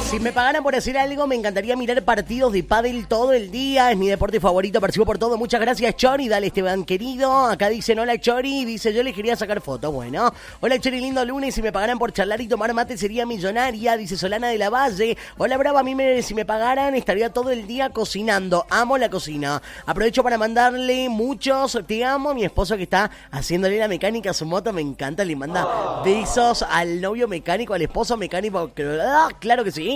Si me pagaran por hacer algo, me encantaría mirar partidos de pádel todo el día. Es mi deporte favorito, percibo por todo. Muchas gracias, Chori. Dale, Esteban, querido. Acá dicen, hola, Chori. Dice, yo les quería sacar fotos. Bueno. Hola, Chori, lindo lunes. Si me pagaran por charlar y tomar mate, sería millonaria. Dice Solana de la Valle. Hola, Brava. Si me pagaran, estaría todo el día cocinando. Amo la cocina. Aprovecho para mandarle muchos te amo a mi esposo que está haciéndole la mecánica a su moto. Me encanta. Le manda besos al novio mecánico, al esposo mecánico. Claro que sí.